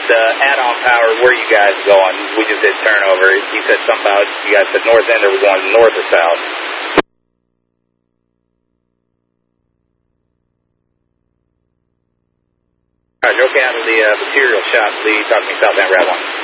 the add-on power, where you guys going? We just did turnover. You said something about, you guys said north end, or we're going north or south? All right, okay, out of the material shop, please talk to me southbound Route 1.